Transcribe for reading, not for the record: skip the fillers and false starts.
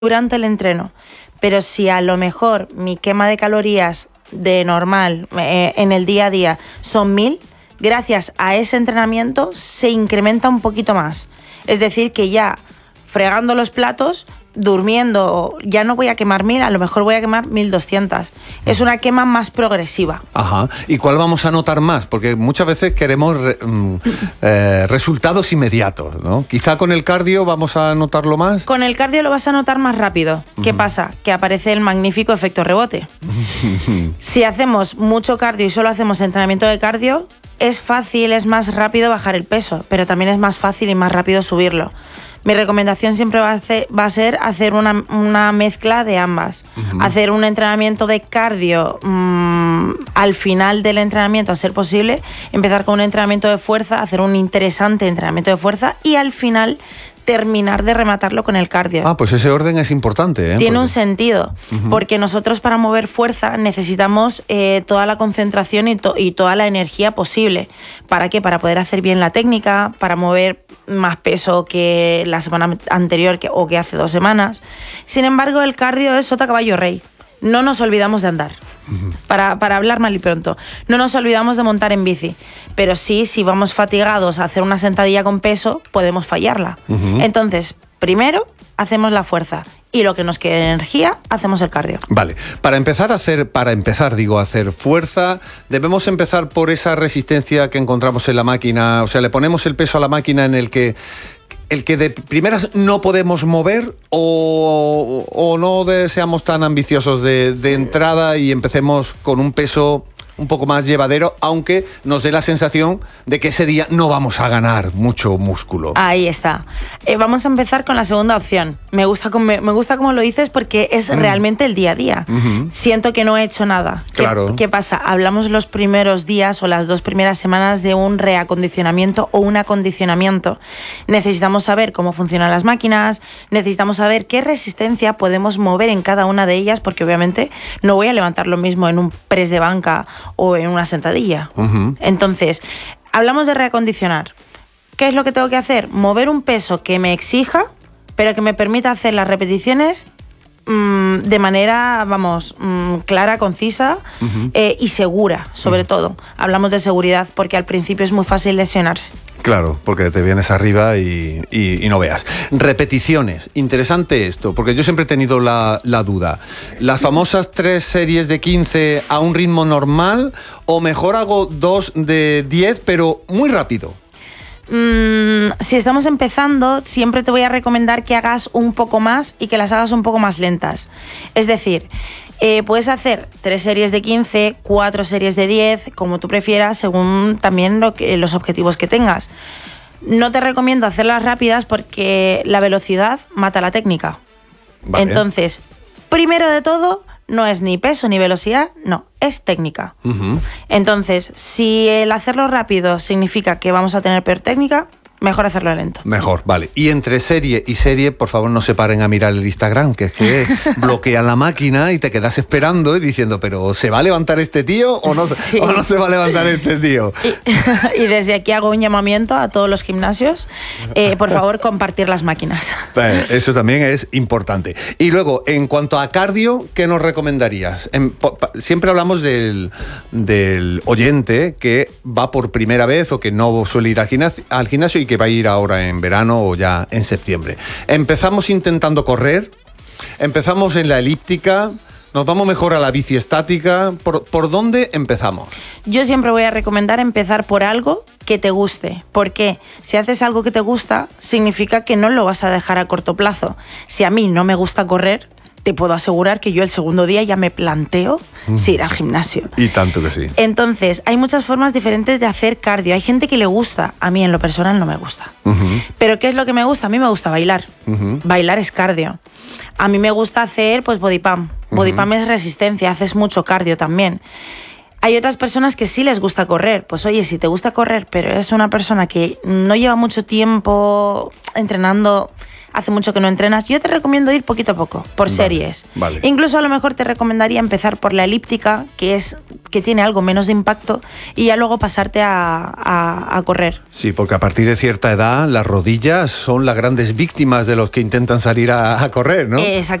durante el entreno. Pero si a lo mejor mi quema de calorías de normal en el día a día son 1000, gracias a ese entrenamiento se incrementa un poquito más. Es decir, que ya fregando los platos, durmiendo, ya no voy a quemar 1000, a lo mejor voy a quemar 1200. Es una quema más progresiva. Ajá. ¿Y cuál vamos a notar más? Porque muchas veces queremos resultados inmediatos, ¿no? Quizá con el cardio vamos a notarlo más. Con el cardio lo vas a notar más rápido. ¿Qué pasa? Que aparece el magnífico efecto rebote. Si hacemos mucho cardio y solo hacemos entrenamiento de cardio, es fácil, es más rápido bajar el peso, pero también es más fácil y más rápido subirlo. Mi recomendación siempre va a ser hacer una mezcla de ambas. Hacer un entrenamiento de cardio al final del entrenamiento, a ser posible, empezar con un entrenamiento de fuerza, hacer un interesante entrenamiento de fuerza y al final terminar de rematarlo con el cardio. Ah, pues ese orden es importante, ¿eh? Tiene un sentido, porque nosotros para mover fuerza necesitamos toda la concentración y toda la energía posible. ¿Para qué? Para poder hacer bien la técnica, para mover más peso que la semana anterior o que hace 2 semanas. Sin embargo, el cardio es sota caballo rey. No nos olvidamos de andar. Para hablar mal y pronto, no nos olvidamos de montar en bici, pero sí, si vamos fatigados a hacer una sentadilla con peso, podemos fallarla. Entonces, primero hacemos la fuerza y lo que nos quede de energía, hacemos el cardio. Vale, para empezar a hacer fuerza, debemos empezar por esa resistencia que encontramos en la máquina, o sea, le ponemos el peso a la máquina en el que de primeras no podemos mover o no seamos tan ambiciosos de entrada y empecemos con un peso un poco más llevadero, aunque nos dé la sensación de que ese día no vamos a ganar mucho músculo. Ahí está. Vamos a empezar con la segunda opción. Me gusta como lo dices porque es realmente el día a día. Siento que no he hecho nada. Claro. ¿Qué pasa? Hablamos los primeros días o las 2 primeras semanas de un reacondicionamiento o un acondicionamiento. Necesitamos saber cómo funcionan las máquinas, necesitamos saber qué resistencia podemos mover en cada una de ellas, porque obviamente no voy a levantar lo mismo en un press de banca o en una sentadilla. Entonces, hablamos de reacondicionar. ¿Qué es lo que tengo que hacer? Mover un peso que me exija, pero que me permita hacer las repeticiones de manera, clara, concisa y segura, sobre todo. Hablamos de seguridad porque al principio es muy fácil lesionarse. Claro, porque te vienes arriba y no veas. Repeticiones. Interesante esto, porque yo siempre he tenido la duda. ¿Las famosas 3 series de 15 a un ritmo normal o mejor hago 2 de 10 pero muy rápido? Si estamos empezando, siempre te voy a recomendar que hagas un poco más y que las hagas un poco más lentas. Es decir, puedes hacer 3 series de 15, 4 series de 10, como tú prefieras, según también los objetivos que tengas. No te recomiendo hacerlas rápidas porque la velocidad mata la técnica. Vale. Entonces, primero de todo, no es ni peso ni velocidad, no, es técnica. Entonces, si el hacerlo rápido significa que vamos a tener peor técnica, mejor hacerlo lento. Mejor, vale. Y entre serie y serie, por favor, no se paren a mirar el Instagram, que es que bloquean la máquina y te quedas esperando y diciendo, pero ¿se va a levantar este tío o no, o no se va a levantar este tío? Y desde aquí hago un llamamiento a todos los gimnasios, por favor, compartir las máquinas. Eso también es importante. Y luego, en cuanto a cardio, ¿qué nos recomendarías? Siempre hablamos del oyente que va por primera vez o que no suele ir al gimnasio y que va a ir ahora en verano o ya en septiembre. Empezamos intentando correr, empezamos en la elíptica, nos vamos mejor a la bici estática. ¿Por dónde empezamos? Yo siempre voy a recomendar empezar por algo que te guste, porque si haces algo que te gusta, significa que no lo vas a dejar a corto plazo. Si a mí no me gusta correr, te puedo asegurar que yo el segundo día ya me planteo si ir al gimnasio. Y tanto que sí. Entonces, hay muchas formas diferentes de hacer cardio. Hay gente que le gusta, a mí en lo personal no me gusta. Pero ¿qué es lo que me gusta? A mí me gusta bailar. Bailar es cardio. A mí me gusta hacer pues body pump. Body pump es resistencia, haces mucho cardio también. Hay otras personas que sí les gusta correr. Pues oye, si te gusta correr, pero eres una persona que no lleva mucho tiempo entrenando hace mucho que no entrenas, yo te recomiendo ir poquito a poco, por series. Vale. Incluso a lo mejor te recomendaría empezar por la elíptica, que tiene algo menos de impacto, y ya luego pasarte a correr. Sí, porque a partir de cierta edad las rodillas son las grandes víctimas de los que intentan salir a correr, ¿no? Exactamente.